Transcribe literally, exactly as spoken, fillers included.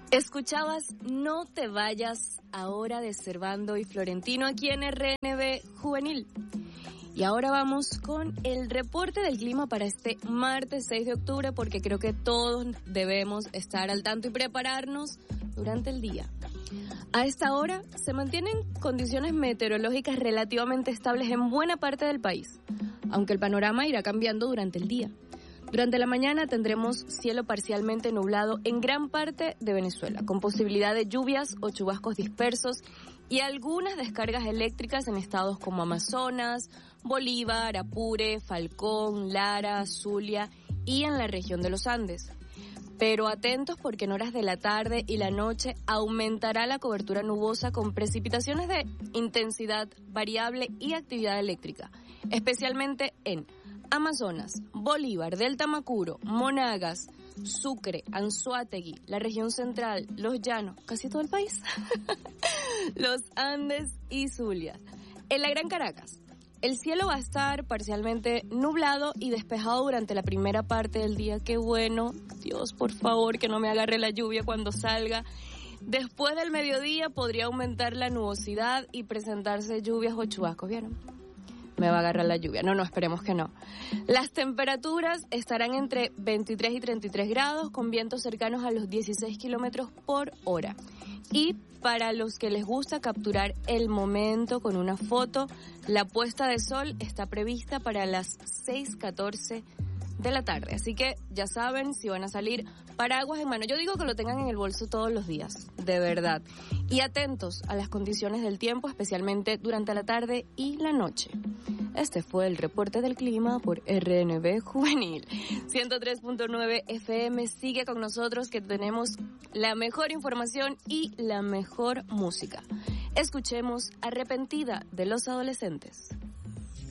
Escuchabas No te vayas ahora de Servando y Florentino aquí en R N B Juvenil. Y ahora vamos con el reporte del clima para este martes seis de octubre, porque creo que todos debemos estar al tanto y prepararnos durante el día. A esta hora se mantienen condiciones meteorológicas relativamente estables en buena parte del país, aunque el panorama irá cambiando durante el día. Durante la mañana tendremos cielo parcialmente nublado en gran parte de Venezuela, con posibilidad de lluvias o chubascos dispersos y algunas descargas eléctricas en estados como Amazonas, Bolívar, Apure, Falcón, Lara, Zulia y en la región de los Andes. Pero atentos porque en horas de la tarde y la noche aumentará la cobertura nubosa con precipitaciones de intensidad variable y actividad eléctrica, especialmente en Amazonas, Bolívar, Delta Macuro, Monagas, Sucre, Anzoátegui, la región central, los llanos, casi todo el país, los Andes y Zulia. En la Gran Caracas, el cielo va a estar parcialmente nublado y despejado durante la primera parte del día. Qué bueno, Dios, por favor, que no me agarre la lluvia cuando salga. Después del mediodía podría aumentar la nubosidad y presentarse lluvias o chubascos, ¿vieron? Me va a agarrar la lluvia. No, no, esperemos que no. Las temperaturas estarán entre veintitrés y treinta y tres grados, con vientos cercanos a los dieciséis kilómetros por hora. Y para los que les gusta capturar el momento con una foto, la puesta de sol está prevista para las seis catorce de la tarde. Así que ya saben, si van a salir, paraguas en mano. Yo digo que lo tengan en el bolso todos los días, de verdad. Y atentos a las condiciones del tiempo, especialmente durante la tarde y la noche. Este fue el reporte del clima por R N B Juvenil. ciento tres punto nueve F M, sigue con nosotros que tenemos la mejor información y la mejor música. Escuchemos Arrepentida de Los Adolescentes.